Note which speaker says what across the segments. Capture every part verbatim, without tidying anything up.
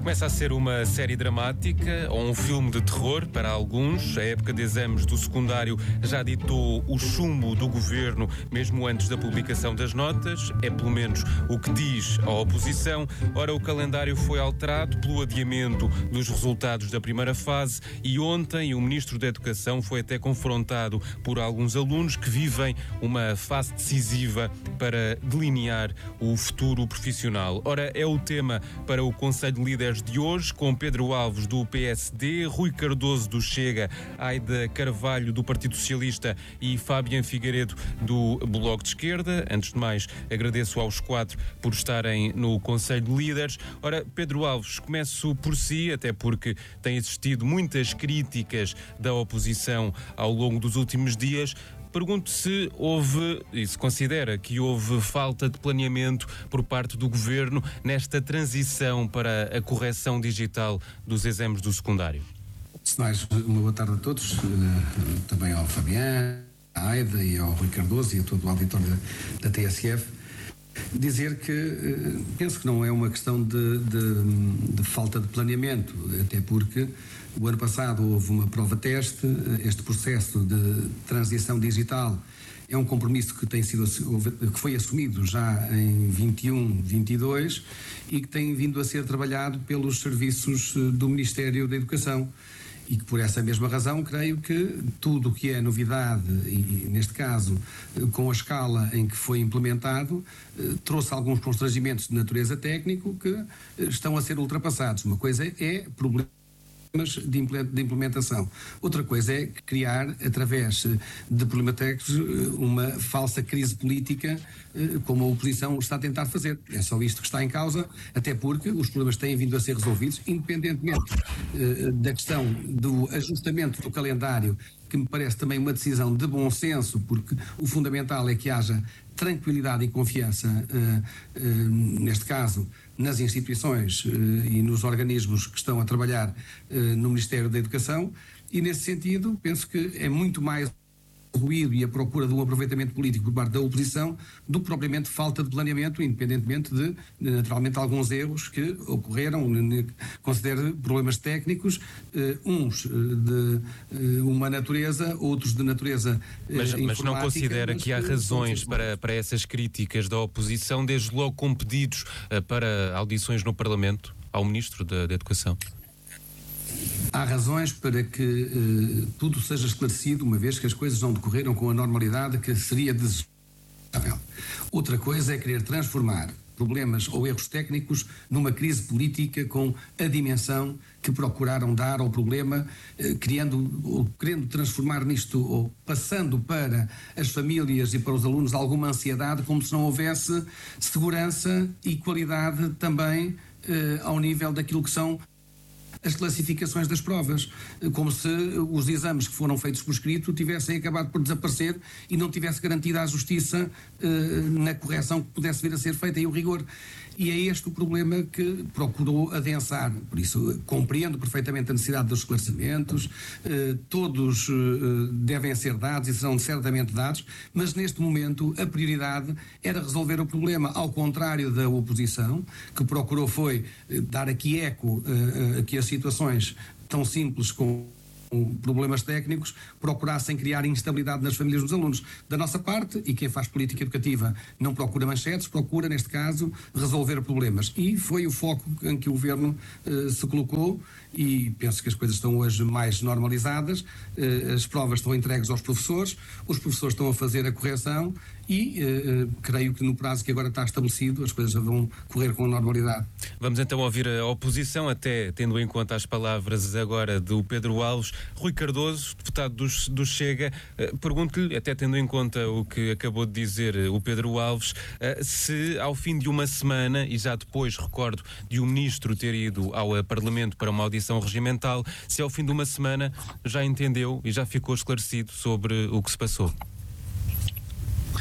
Speaker 1: Começa a ser uma série dramática ou um filme de terror para alguns. A época de exames do secundário já ditou o chumbo do governo mesmo antes da publicação das notas. É pelo menos o que diz a oposição. Ora, o calendário foi alterado pelo adiamento dos resultados da primeira fase e ontem o Ministro da Educação foi até confrontado por alguns alunos que vivem uma fase decisiva para delinear o futuro profissional. Ora, é o tema para o Conselho de Líderes de hoje, com Pedro Alves do P S D, Rui Cardoso do Chega, Aida Carvalho do Partido Socialista e Fábian Figueiredo do Bloco de Esquerda. Antes de mais, agradeço aos quatro por estarem no Conselho de Líderes. Ora, Pedro Alves, começo por si, até porque tem existido muitas críticas da oposição ao longo dos últimos dias. Pergunto se houve, e se considera que houve falta de planeamento por parte do Governo nesta transição para a correção digital dos exames do secundário.
Speaker 2: Mais uma boa tarde a todos, também ao Fabián, à Aida e ao Rui Cardoso e a todo o auditório da, da T S F. Dizer que penso que não é uma questão de, de, de falta de planeamento, até porque o ano passado houve uma prova-teste. Este processo de transição digital é um compromisso que, tem sido, que foi assumido já em vinte e um, vinte e dois e que tem vindo a ser trabalhado pelos serviços do Ministério da Educação. E que por essa mesma razão creio que tudo o que é novidade, e neste caso com a escala em que foi implementado, trouxe alguns constrangimentos de natureza técnico que estão a ser ultrapassados. Uma coisa é problema de implementação. Outra coisa é criar, através de problemas técnicos, uma falsa crise política, como a oposição está a tentar fazer. É só isto que está em causa, até porque os problemas têm vindo a ser resolvidos, independentemente da questão do ajustamento do calendário, que me parece também uma decisão de bom senso, porque o fundamental é que haja tranquilidade e confiança, uh, uh, neste caso, nas instituições uh, e nos organismos que estão a trabalhar uh, no Ministério da Educação, e nesse sentido penso que é muito mais ruído e a procura de um aproveitamento político por parte da oposição do que propriamente falta de planeamento, independentemente de, naturalmente, alguns erros que ocorreram, considero problemas técnicos, uh, uns de uh, uma natureza, outros de natureza uh,
Speaker 1: mas,
Speaker 2: informática.
Speaker 1: Mas não considera
Speaker 2: mas
Speaker 1: que há razões para, para essas críticas da oposição, desde logo com pedidos uh, para audições no Parlamento ao Ministro da, da Educação?
Speaker 2: Há razões para que uh, tudo seja esclarecido, uma vez que as coisas não decorreram com a normalidade que seria desejável. Outra coisa é querer transformar problemas ou erros técnicos numa crise política com a dimensão que procuraram dar ao problema, eh, criando ou querendo transformar nisto ou passando para as famílias e para os alunos alguma ansiedade, como se não houvesse segurança e qualidade também eh, ao nível daquilo que são as classificações das provas, como se os exames que foram feitos por escrito tivessem acabado por desaparecer e não tivesse garantida a justiça eh, na correção que pudesse vir a ser feita e o rigor. E é este o problema que procurou adensar. Por isso, compreendo perfeitamente a necessidade dos esclarecimentos, eh, todos eh, devem ser dados e serão certamente dados, mas neste momento a prioridade era resolver o problema, ao contrário da oposição, que procurou foi eh, dar aqui eco eh, aqui a situações tão simples com problemas técnicos, procurassem criar instabilidade nas famílias dos alunos. Da nossa parte, e quem faz política educativa não procura manchetes, procura, neste caso, resolver problemas. E foi o foco em que o Governo eh, se colocou, e penso que as coisas estão hoje mais normalizadas, eh, as provas estão entregues aos professores, os professores estão a fazer a correção e eh, creio que no prazo que agora está estabelecido as coisas vão correr com normalidade.
Speaker 1: Vamos então ouvir a oposição, até tendo em conta as palavras agora do Pedro Alves. Rui Cardoso, deputado do, do Chega, uh, pergunto-lhe, até tendo em conta o que acabou de dizer uh, o Pedro Alves, uh, se ao fim de uma semana, e já depois, recordo, de o Ministro ter ido ao uh, Parlamento para uma audição regimental, se ao fim de uma semana já entendeu e já ficou esclarecido sobre o que se passou.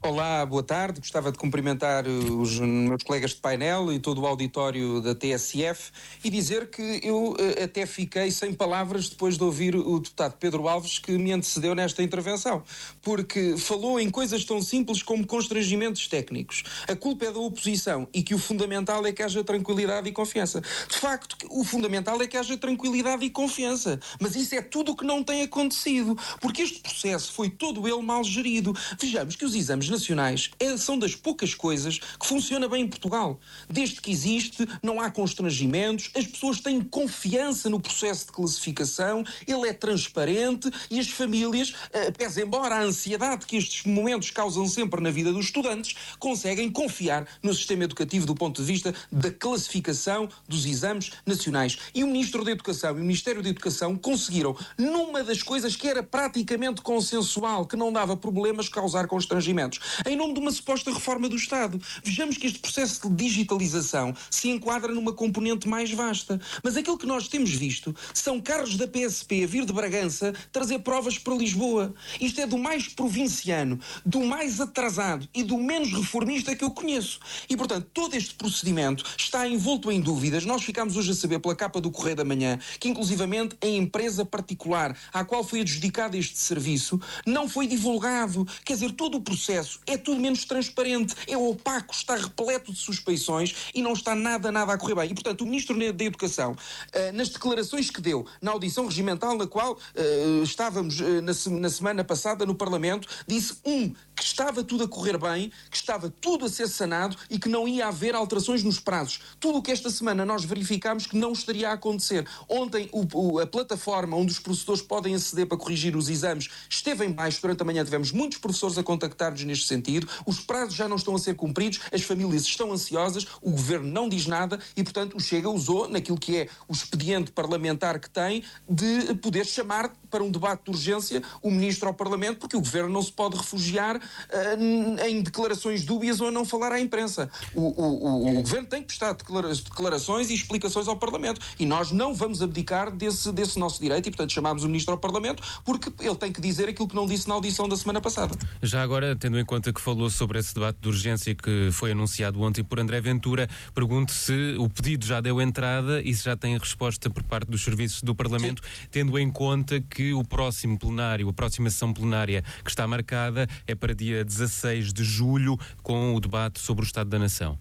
Speaker 3: Olá, boa tarde. Gostava de cumprimentar os meus colegas de painel e todo o auditório da T S F e dizer que eu uh, até fiquei sem palavras depois de ouvir o deputado Pedro Alves, que me antecedeu nesta intervenção, porque falou em coisas tão simples como constrangimentos técnicos. A culpa é da oposição e que o fundamental é que haja tranquilidade e confiança. De facto, o fundamental é que haja tranquilidade e confiança, mas isso é tudo o que não tem acontecido, porque este processo foi todo ele mal gerido. Vejamos que os exames nacionais é, são das poucas coisas que funciona bem em Portugal. Desde que existe, não há constrangimentos, as pessoas têm confiança no processo de classificação, ele é transparente e as famílias, uh, pese embora a ansiedade que estes momentos causam sempre na vida dos estudantes, conseguem confiar no sistema educativo do ponto de vista da classificação dos exames nacionais. E o Ministro da Educação e o Ministério da Educação conseguiram, numa das coisas que era praticamente consensual, que não dava problemas, causar constrangimentos, em nome de uma suposta reforma do Estado. Vejamos que este processo de digitalização se enquadra numa componente mais vasta. Mas aquilo que nós temos visto são carros da P S P a vir de Bragança trazer provas para Lisboa. Isto é do mais provinciano, do mais atrasado e do menos reformista que eu conheço. E, portanto, todo este procedimento está envolto em dúvidas. Nós ficámos hoje a saber pela capa do Correio da Manhã que, inclusivamente, a empresa particular à qual foi adjudicado este serviço não foi divulgado. Quer dizer, todo o processo é tudo menos transparente, é opaco, está repleto de suspeições e não está nada, nada a correr bem. E, portanto, o Ministro da Educação, uh, nas declarações que deu na audição regimental na qual uh, estávamos uh, na, se na semana passada no Parlamento, disse, um, que estava tudo a correr bem, que estava tudo a ser sanado e que não ia haver alterações nos prazos. Tudo o que esta semana nós verificámos que não estaria a acontecer. Ontem, o, o, a plataforma onde os professores podem aceder para corrigir os exames esteve em baixo. Durante a manhã tivemos muitos professores a contactar-nos neste sentido. Os prazos já não estão a ser cumpridos, as famílias estão ansiosas, o Governo não diz nada e, portanto, o Chega usou, naquilo que é o expediente parlamentar que tem, de poder chamar para um debate de urgência o Ministro ao Parlamento, porque o Governo não se pode refugiar uh, em declarações dúbias ou a não falar à imprensa. O, o, o, o Governo tem que prestar declara declarações e explicações ao Parlamento e nós não vamos abdicar desse, desse nosso direito e, portanto, chamámos o Ministro ao Parlamento porque ele tem que dizer aquilo que não disse na audição da semana passada.
Speaker 1: Já agora, tendo em conta que falou sobre esse debate de urgência que foi anunciado ontem por André Ventura, pergunto se o pedido já deu entrada e se já tem resposta por parte dos serviços do Parlamento, Sim. tendo em conta que o próximo plenário, a próxima sessão plenária que está marcada é para dia dezasseis de julho, com o debate sobre o Estado da Nação.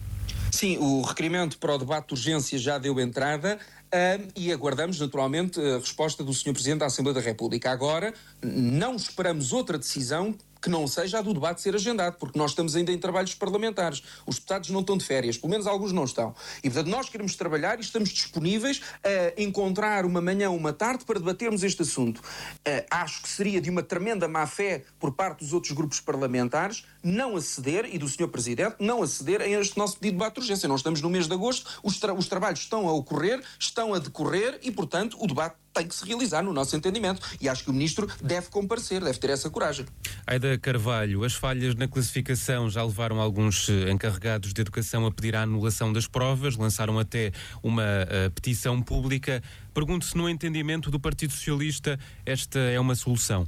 Speaker 3: Sim, o requerimento para o debate de urgência já deu entrada. Uh, e aguardamos, naturalmente, a resposta do senhor Presidente da Assembleia da República. Agora, não esperamos outra decisão que não seja a do debate ser agendado, porque nós estamos ainda em trabalhos parlamentares. Os deputados não estão de férias, pelo menos alguns não estão. E, portanto, nós queremos trabalhar e estamos disponíveis a encontrar uma manhã ou uma tarde para debatermos este assunto. Uh, acho que seria de uma tremenda má-fé por parte dos outros grupos parlamentares não aceder, e do senhor Presidente, não aceder a este nosso pedido de debate de urgência. Nós estamos no mês de agosto, os, tra os trabalhos estão a ocorrer, estão a decorrer e, portanto, o debate tem que se realizar no nosso entendimento e acho que o Ministro deve comparecer, deve ter essa coragem.
Speaker 1: Aida Carvalho, as falhas na classificação já levaram alguns encarregados de educação a pedir a anulação das provas, lançaram até uma uh, petição pública. Pergunto se no entendimento do Partido Socialista esta é uma solução.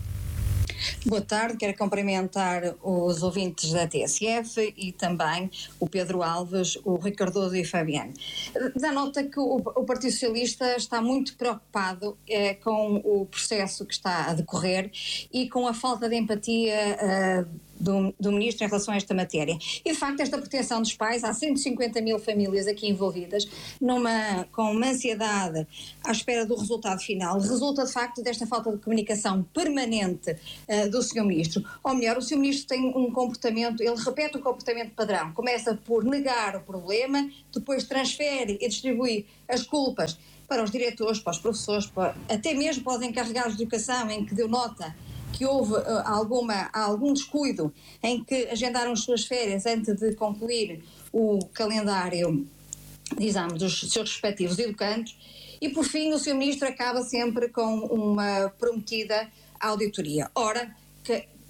Speaker 4: Boa tarde, quero cumprimentar os ouvintes da T S F e também o Pedro Alves, o Rui Cardoso e o Fabiano. Dá nota que o, o Partido Socialista está muito preocupado eh, com o processo que está a decorrer e com a falta de empatia eh, do, do Ministro em relação a esta matéria. E, de facto, esta proteção dos pais, há cento e cinquenta mil famílias aqui envolvidas, numa, com uma ansiedade à espera do resultado final, resulta, de facto, desta falta de comunicação permanente uh, do senhor Ministro. Ou melhor, o senhor Ministro tem um comportamento, ele repete o comportamento padrão, começa por negar o problema, depois transfere e distribui as culpas para os diretores, para os professores, para, até mesmo para os encarregados de educação, em que deu nota que houve uh, alguma, algum descuido em que agendaram as suas férias antes de concluir o calendário de exames dos seus respectivos educandos. E, por fim, o senhor Ministro acaba sempre com uma prometida auditoria. Ora, que,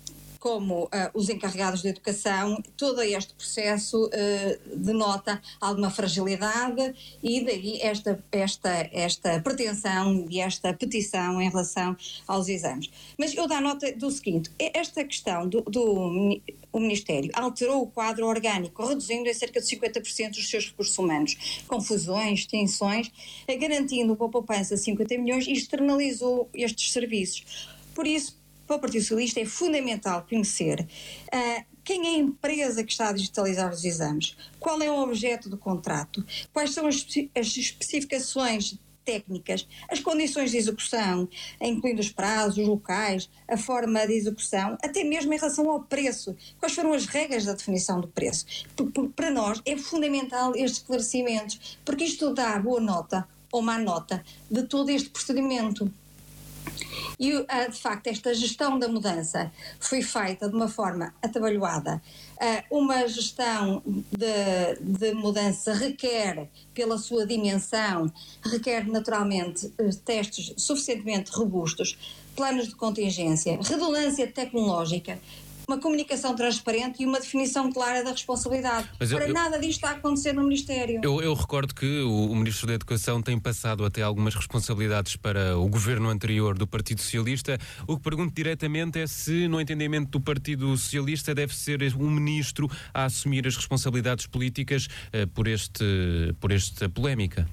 Speaker 4: como uh, os encarregados de educação, todo este processo uh, denota alguma fragilidade e daí esta, esta, esta pretensão e esta petição em relação aos exames. Mas eu dou nota do seguinte, esta questão do, do o Ministério alterou o quadro orgânico, reduzindo em cerca de cinquenta por cento os seus recursos humanos, confusões, extinções, garantindo uma poupança de cinquenta milhões e externalizou estes serviços. Por isso, para o Partido Socialista é fundamental conhecer uh, quem é a empresa que está a digitalizar os exames, qual é o objeto do contrato, quais são as, as especificações técnicas, as condições de execução, incluindo os prazos, os locais, a forma de execução, até mesmo em relação ao preço, quais foram as regras da definição do preço. Para nós é fundamental estes esclarecimentos, porque isto dá boa nota ou má nota de todo este procedimento. E, de facto, esta gestão da mudança foi feita de uma forma atabalhoada. Uma gestão de, de mudança requer, pela sua dimensão, requer naturalmente testes suficientemente robustos, planos de contingência, redundância tecnológica, uma comunicação transparente e uma definição clara da responsabilidade.
Speaker 1: Mas eu,
Speaker 4: Para
Speaker 1: eu,
Speaker 4: nada disto está a acontecer no Ministério.
Speaker 1: Eu, eu recordo que o, o Ministro da Educação tem passado até algumas responsabilidades para o governo anterior do Partido Socialista. O que pergunto diretamente é se, no entendimento do Partido Socialista, deve ser um Ministro a assumir as responsabilidades políticas uh, por, este, por esta polémica.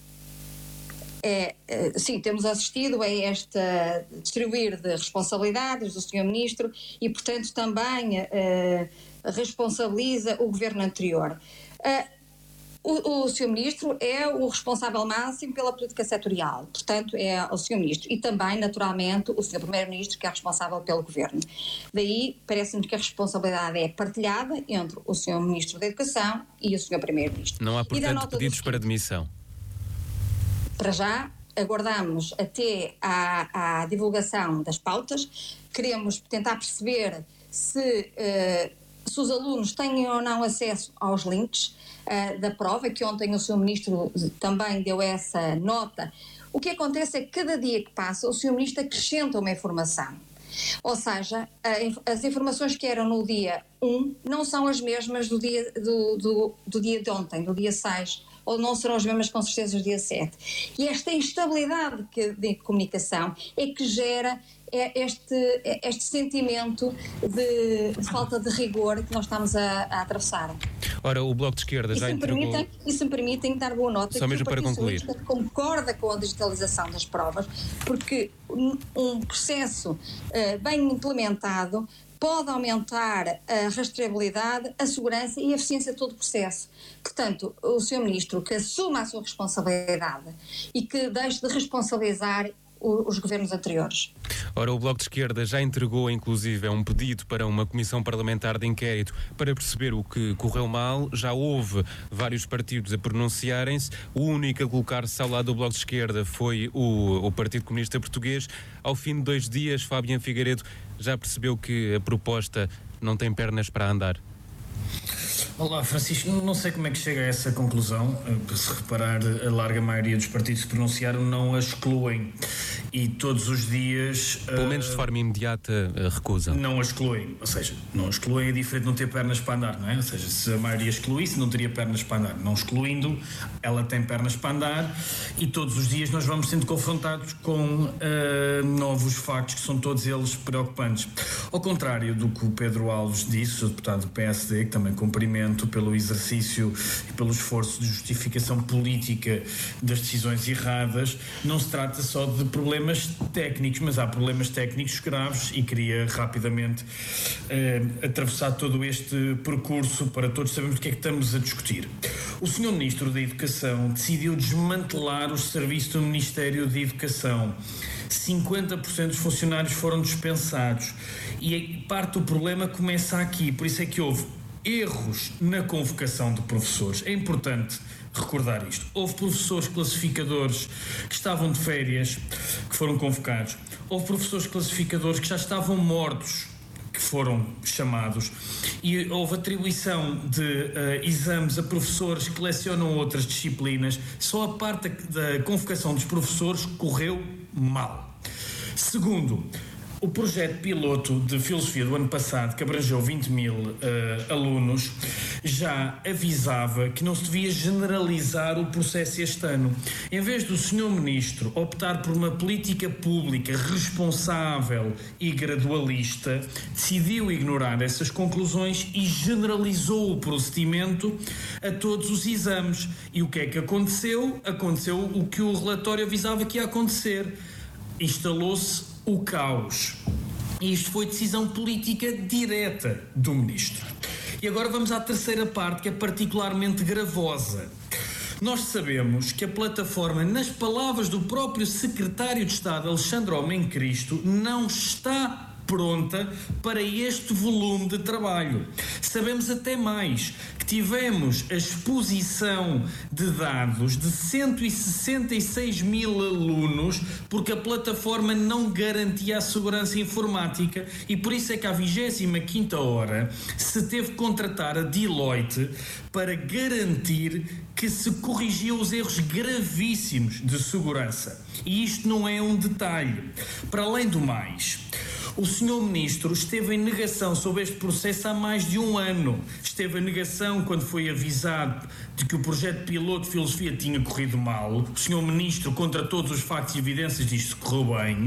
Speaker 4: É, sim, temos assistido a este distribuir de responsabilidades do senhor Ministro e, portanto, também uh, responsabiliza o governo anterior. Uh, o, o senhor Ministro é o responsável máximo pela política setorial, portanto, é o senhor Ministro. E também, naturalmente, o senhor Primeiro-Ministro, que é responsável pelo governo. Daí, parece-me que a responsabilidade é partilhada entre o senhor Ministro da Educação e o senhor Primeiro-Ministro.
Speaker 1: Não há, portanto, pedidos para demissão?
Speaker 4: Para já, aguardamos até à, à divulgação das pautas, queremos tentar perceber se, uh, se os alunos têm ou não acesso aos links uh, da prova, que ontem o senhor Ministro também deu essa nota. O que acontece é que cada dia que passa o senhor Ministro acrescenta uma informação. Ou seja, as informações que eram no dia um não são as mesmas do dia, do, do, do dia de ontem, do dia seis, ou não serão as mesmas com certeza do dia sete. E esta instabilidade que, de comunicação é que gera este, este sentimento de, de falta de rigor que nós estamos a, a atravessar.
Speaker 1: Ora, o Bloco de Esquerda
Speaker 4: e
Speaker 1: já entregou...
Speaker 4: Permitem, e se me permitem dar boa nota,
Speaker 1: Só
Speaker 4: que
Speaker 1: mesmo
Speaker 4: o
Speaker 1: para
Speaker 4: Partido
Speaker 1: concluir.
Speaker 4: Socialista concorda com a digitalização das provas, porque um, um processo uh, bem implementado pode aumentar a rastreabilidade, a segurança e a eficiência de todo o processo. Portanto, o senhor Ministro que assuma a sua responsabilidade e que deixe de responsabilizar os governos anteriores.
Speaker 1: Ora, o Bloco de Esquerda já entregou, inclusive, um pedido para uma comissão parlamentar de inquérito para perceber o que correu mal. Já houve vários partidos a pronunciarem-se. O único a colocar-se ao lado do Bloco de Esquerda foi o, o Partido Comunista Português. Ao fim de dois dias, Fabiano Figueiredo já percebeu que a proposta não tem pernas para andar.
Speaker 5: Olá, Francisco, não sei como é que chega a essa conclusão. Se reparar, a larga maioria dos partidos que se pronunciaram não a excluem e todos os dias...
Speaker 1: Pelo menos de forma imediata recusam.
Speaker 5: Não a excluem, ou seja, não a excluem é diferente de não ter pernas para andar, não é? Ou seja, se a maioria excluísse não teria pernas para andar. Não excluindo, ela tem pernas para andar e todos os dias nós vamos sendo confrontados com uh, novos factos que são todos eles preocupantes. Ao contrário do que o Pedro Alves disse, o deputado do P S D, que também cumprimento pelo exercício e pelo esforço de justificação política das decisões erradas, não se trata só de problemas técnicos, mas há problemas técnicos graves e queria rapidamente eh, atravessar todo este percurso para todos sabermos do que é que estamos a discutir. O senhor Ministro da Educação decidiu desmantelar o serviço do Ministério da Educação. cinquenta por cento dos funcionários foram dispensados e parte do problema começa aqui, por isso é que houve erros na convocação de professores. É importante recordar isto. Houve professores classificadores que estavam de férias, que foram convocados. Houve professores classificadores que já estavam mortos, que foram chamados. E houve atribuição de uh, exames a professores que lecionam outras disciplinas. Só a parte da, da convocação dos professores correu mal. Segundo, o projeto piloto de filosofia do ano passado, que abrangeu vinte mil uh, alunos, já avisava que não se devia generalizar o processo este ano. Em vez do senhor Ministro optar por uma política pública responsável e gradualista, decidiu ignorar essas conclusões e generalizou o procedimento a todos os exames. E o que é que aconteceu? Aconteceu o que o relatório avisava que ia acontecer. Instalou-se o caos. E isto foi decisão política direta do Ministro. E agora vamos à terceira parte, que é particularmente gravosa. Nós sabemos que a plataforma, nas palavras do próprio Secretário de Estado, Alexandre Homem Cristo, não está pronta para este volume de trabalho. Sabemos até mais, que tivemos a exposição de dados de cento e sessenta e seis mil alunos, porque a plataforma não garantia a segurança informática, e por isso é que à vigésima quinta hora se teve que contratar a Deloitte para garantir que se corrigiam os erros gravíssimos de segurança. E isto não é um detalhe. Para além do mais, o senhor Ministro esteve em negação sobre este processo há mais de um ano. Esteve em negação quando foi avisado de que o projeto piloto de filosofia tinha corrido mal. O senhor Ministro, contra todos os factos e evidências, disse que correu bem.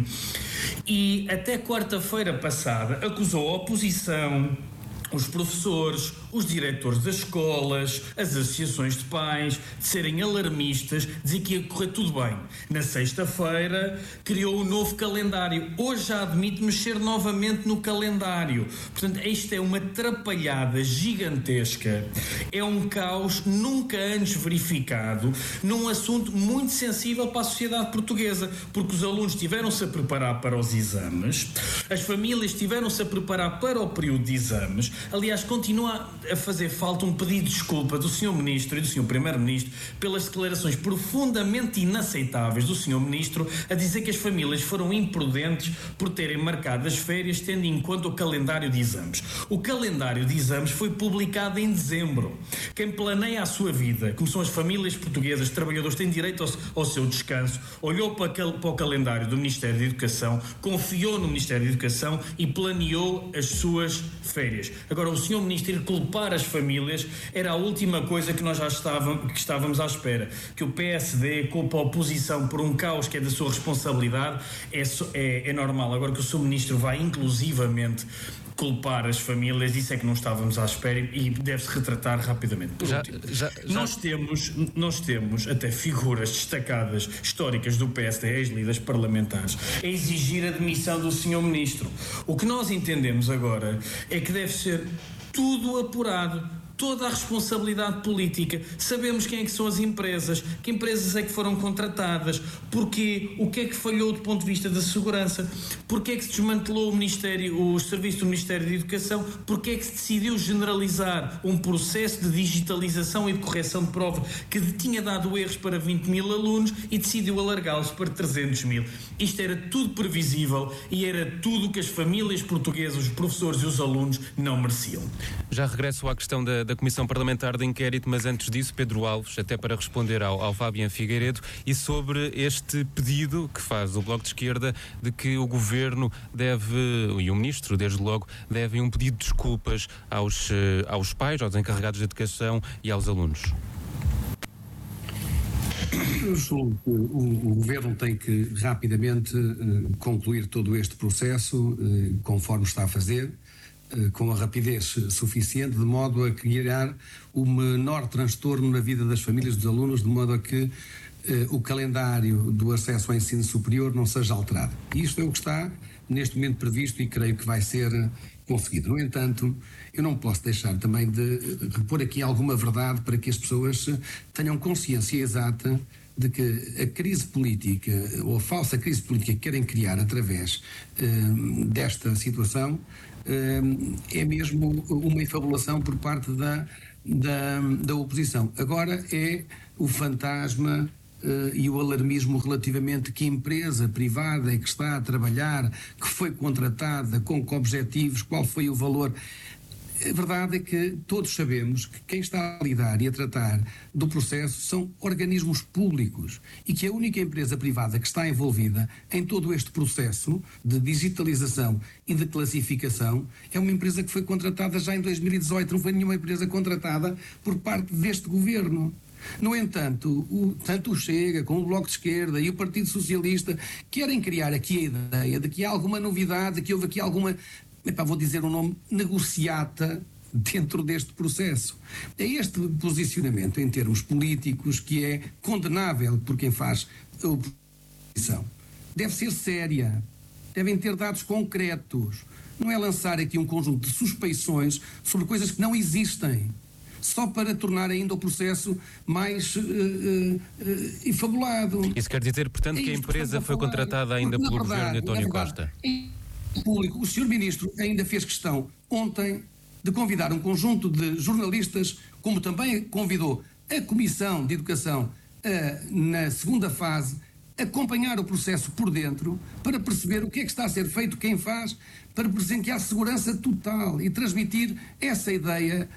Speaker 5: E até quarta-feira passada acusou a oposição, os professores, os diretores das escolas, as associações de pais, de serem alarmistas, dizer que ia correr tudo bem. Na sexta-feira criou um novo calendário. Hoje já admite mexer novamente no calendário. Portanto, isto é uma atrapalhada gigantesca. É um caos nunca antes verificado num assunto muito sensível para a sociedade portuguesa, porque os alunos tiveram-se a preparar para os exames, as famílias tiveram-se a preparar para o período de exames. Aliás, continua a fazer falta um pedido de desculpa do senhor Ministro e do senhor Primeiro-Ministro pelas declarações profundamente inaceitáveis do senhor Ministro a dizer que as famílias foram imprudentes por terem marcado as férias tendo em conta o calendário de exames. O calendário de exames foi publicado em dezembro. Quem planeia a sua vida, como são as famílias portuguesas, trabalhadores, têm direito ao, ao seu descanso, olhou para, para o calendário do Ministério da Educação, confiou no Ministério da Educação e planeou as suas férias. Agora, o senhor Ministro ir culpar as famílias era a última coisa que nós já estávamos, que estávamos à espera. Que o P S D culpa a oposição por um caos que é da sua responsabilidade é, é, é normal. Agora que o senhor Ministro vai inclusivamente culpar as famílias, isso é que não estávamos à espera e deve-se retratar rapidamente. Por já, último, já, já... Nós, temos, nós temos até figuras destacadas históricas do P S D, ex-líderes parlamentares, a exigir a demissão do senhor Ministro. O que nós entendemos agora é que deve ser tudo apurado, toda a responsabilidade política. Sabemos quem é que são as empresas, que empresas é que foram contratadas, porquê, o que é que falhou do ponto de vista da segurança, porquê é que se desmantelou o Ministério, o serviço do Ministério da Educação, porquê é que se decidiu generalizar um processo de digitalização e de correção de prova que tinha dado erros para vinte mil alunos e decidiu alargá-los para trezentos mil. Isto era tudo previsível e era tudo o que as famílias portuguesas, os professores e os alunos não mereciam.
Speaker 1: Já regresso à questão da da Comissão Parlamentar de Inquérito, mas antes disso, Pedro Alves, até para responder ao, ao Fabián Figueiredo, e sobre este pedido que faz o Bloco de Esquerda de que o Governo deve, e o Ministro, desde logo, devem um pedido de desculpas aos, aos pais, aos encarregados de educação e aos alunos.
Speaker 2: O, o, o Governo tem que rapidamente uh, concluir todo este processo, uh, conforme está a fazer, com a rapidez suficiente, de modo a criar o menor transtorno na vida das famílias dos alunos, de modo a que eh, o calendário do acesso ao ensino superior não seja alterado. Isto é o que está neste momento previsto e creio que vai ser conseguido. No entanto, eu não posso deixar também de repor aqui alguma verdade para que as pessoas tenham consciência exata de que a crise política, ou a falsa crise política que querem criar através eh, desta situação, é mesmo uma infabulação por parte da, da, da oposição. Agora é o fantasma uh, e o alarmismo relativamente que empresa privada é que está a trabalhar, que foi contratada, com que objetivos, qual foi o valor. A verdade é que todos sabemos que quem está a lidar e a tratar do processo são organismos públicos e que a única empresa privada que está envolvida em todo este processo de digitalização e de classificação é uma empresa que foi contratada já em dois mil e dezoito, não foi nenhuma empresa contratada por parte deste governo. No entanto, o, tanto o Chega como o Bloco de Esquerda e o Partido Socialista querem criar aqui a ideia de que há alguma novidade, de que houve aqui alguma... Epá, vou dizer um nome, negociata dentro deste processo. É este posicionamento em termos políticos que é condenável por quem faz a oposição. Deve ser séria, devem ter dados concretos, não é lançar aqui um conjunto de suspeições sobre coisas que não existem, só para tornar ainda o processo mais uh, uh, uh, enfabulado.
Speaker 1: Isso quer dizer, portanto, é que a empresa foi contratada ainda pelo
Speaker 2: verdade,
Speaker 1: governo de António
Speaker 2: verdade,
Speaker 1: Costa?
Speaker 2: Público. O senhor Ministro ainda fez questão ontem de convidar um conjunto de jornalistas, como também convidou a Comissão de Educação a, na segunda fase, acompanhar o processo por dentro para perceber o que é que está a ser feito, quem faz, para presentear segurança total e transmitir essa ideia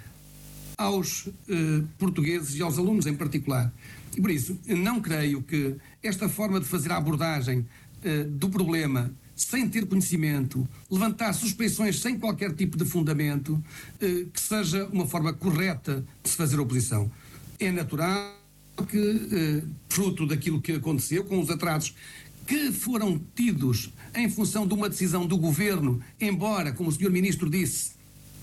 Speaker 2: aos eh, portugueses e aos alunos em particular. E por isso, não creio que esta forma de fazer a abordagem eh, do problema sem ter conhecimento, levantar suspeições sem qualquer tipo de fundamento, eh, que seja uma forma correta de se fazer oposição. É natural que, eh, fruto daquilo que aconteceu, com os atrasos que foram tidos em função de uma decisão do Governo, embora, como o senhor Ministro disse,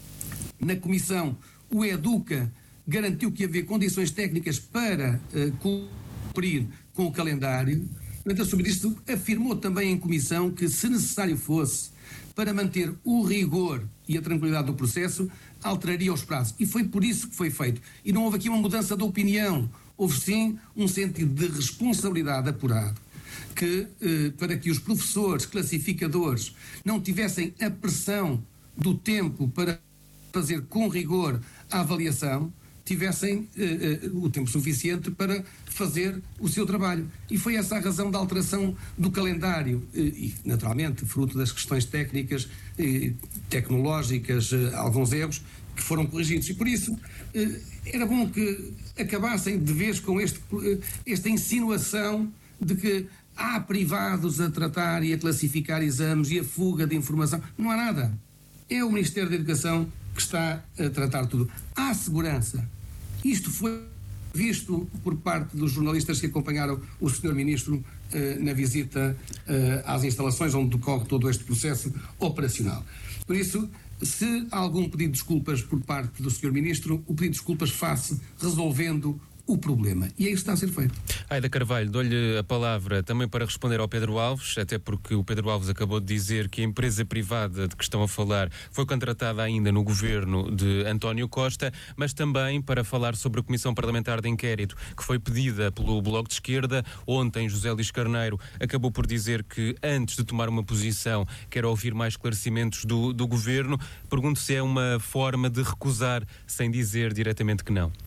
Speaker 2: na Comissão, o EDUCA garantiu que havia condições técnicas para eh, cumprir com o calendário. A sobre isto afirmou também em comissão que, se necessário fosse, para manter o rigor e a tranquilidade do processo, alteraria os prazos. E foi por isso que foi feito. E não houve aqui uma mudança de opinião. Houve sim um sentido de responsabilidade apurado, que eh, para que os professores classificadores não tivessem a pressão do tempo para fazer com rigor a avaliação, tivessem eh, o tempo suficiente para fazer o seu trabalho. E foi essa a razão da alteração do calendário eh, e, naturalmente, fruto das questões técnicas, eh, tecnológicas, eh, alguns erros que foram corrigidos. E, por isso, eh, era bom que acabassem de vez com este, eh, esta insinuação de que há privados a tratar e a classificar exames e a fuga de informação. Não há nada. É o Ministério da Educação que está a tratar tudo. Há segurança. Isto foi visto por parte dos jornalistas que acompanharam o senhor Ministro eh, na visita eh, às instalações onde decorre todo este processo operacional. Por isso, se há algum pedido de desculpas por parte do senhor Ministro, o pedido de desculpas faça resolvendo o problema. E é isso que está a ser feito.
Speaker 1: Aida Carvalho, dou-lhe a palavra também para responder ao Pedro Alves, até porque o Pedro Alves acabou de dizer que a empresa privada de que estão a falar foi contratada ainda no governo de António Costa, mas também para falar sobre a Comissão Parlamentar de Inquérito, que foi pedida pelo Bloco de Esquerda. Ontem, José Luís Carneiro acabou por dizer que, antes de tomar uma posição, quer ouvir mais esclarecimentos do, do governo. Pergunto se é uma forma de recusar sem dizer diretamente que não.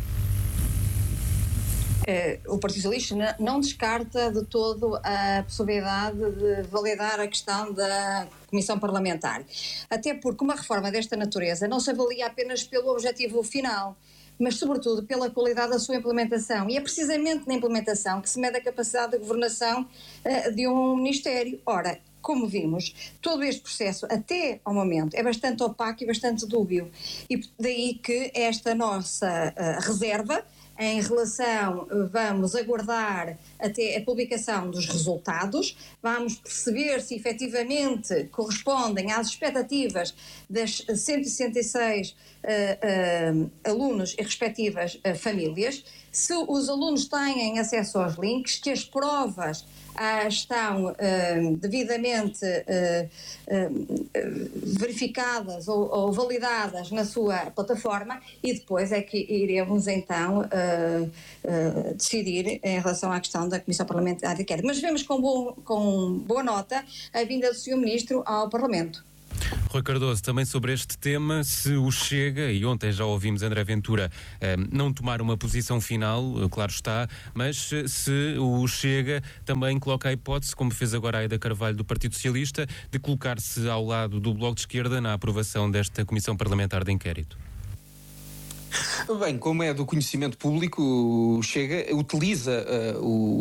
Speaker 4: O Partido Socialista não descarta de todo a possibilidade de validar a questão da Comissão Parlamentar. Até porque uma reforma desta natureza não se avalia apenas pelo objetivo final, mas sobretudo pela qualidade da sua implementação. E é precisamente na implementação que se mede a capacidade de governação uh, de um Ministério. Ora, como vimos, todo este processo, até ao momento, é bastante opaco e bastante dúbio. E daí que esta nossa uh, reserva em relação, vamos aguardar até a publicação dos resultados, vamos perceber se efetivamente correspondem às expectativas das cento e sessenta e seis uh, uh, alunos e respectivas uh, famílias, se os alunos têm acesso aos links, que as provas uh, estão uh, devidamente uh, uh, verificadas ou, ou validadas na sua plataforma, e depois é que iremos então uh, uh, decidir em relação à questão da Comissão Parlamentar de Inquérito. Mas vemos com, bom, com boa nota a vinda do senhor Ministro ao Parlamento.
Speaker 1: Rui Cardoso, também sobre este tema, se o Chega, e ontem já ouvimos André Ventura eh, não tomar uma posição final, claro está, mas se o Chega também coloca a hipótese, como fez agora a Aida Carvalho do Partido Socialista, de colocar-se ao lado do Bloco de Esquerda na aprovação desta Comissão Parlamentar de Inquérito.
Speaker 3: Bem, como é do conhecimento público, o Chega utiliza uh, o